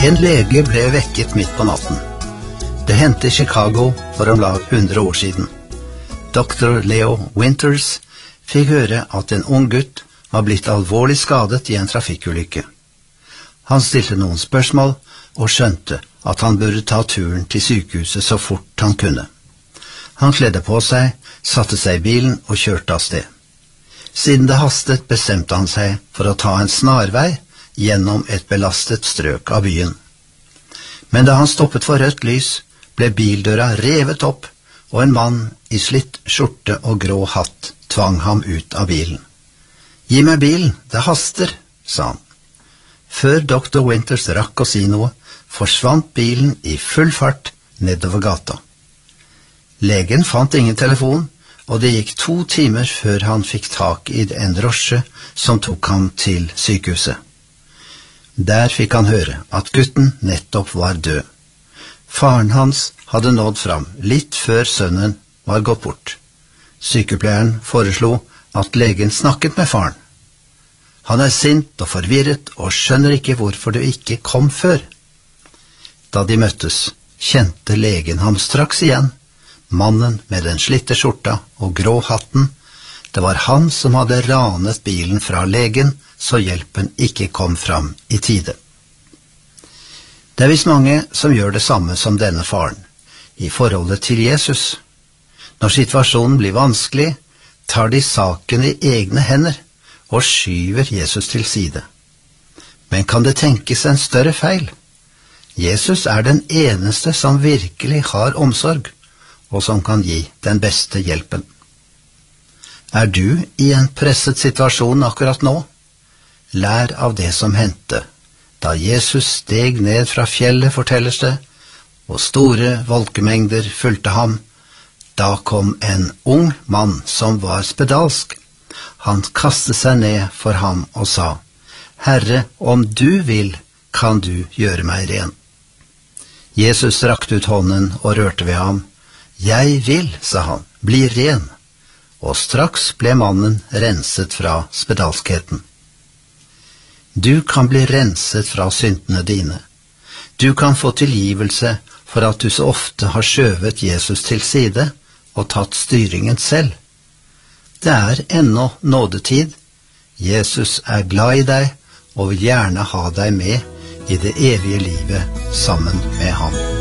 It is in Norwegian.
En lege ble vekket midt på natten. Det hendte i Chicago for om lag 100 år siden. Dr. Leo Winters fikk høre at en ung gutt var blitt alvorlig skadet i en trafikkulykke. Han stilte noen spørsmål og skjønte at han burde ta turen til sykehuset så fort han kunne. Han kledde på seg, satte seg i bilen og kjørte av sted. Siden det hastet, bestemte han seg for å ta en snarvei gjennom et belastet strøk av byen. Men da han stoppet for rødt lys, ble bildøra revet opp, og en mann i slitt skjorte og grå hatt tvang ham ut av bilen. «Gi meg bilen, det haster», sa han. Før Dr. Winters rakk å si noe, forsvant bilen i full fart nedover gata. Legen fant ingen telefon, og det gikk 2 timer før han fikk tak i en drosje som tok ham til sykehuset. Der fikk han høre at gutten nettopp var død. Faren hans hadde nådd fram litt før sønnen var gått bort. Sykepleieren foreslo at legen snakket med faren. Han er sint og forvirret og skjønner ikke hvorfor du ikke kom før. Da de møttes, kjente legen ham straks igjen. Mannen med den slitte skjorta og grå hatten, det var han som hadde ranet bilen fra legen, så hjelpen ikke kom fram i tide. Det er visst mange som gjør det samme som denne faren, i forholdet til Jesus. Når situasjonen blir vanskelig, tar de saken i egne hender og skyver Jesus til side. Men kan det tenkes en større feil? Jesus er den eneste som virkelig har omsorg, og som kan gi den beste hjelpen. Er du i en presset situasjon akkurat nå? Lær av det som hendte. Da Jesus steg ned fra fjellet, fortelles det, og store folkemengder fulgte ham, da kom en ung mann som var spedalsk. Han kastet seg ned for ham og sa, «Herre, om du vil, kan du gjøre meg ren». Jesus rakte ut hånden og rørte ved ham. «Jeg vil», sa han, «bli ren», og straks ble mannen renset fra spedalskheten. Du kan bli renset fra syndene dine. Du kan få tilgivelse for at du så ofte har skjøvet Jesus til side og tatt styringen selv. Det er ennå nådetid. Jesus er glad i deg og vil gjerne ha deg med i det evige livet sammen med ham.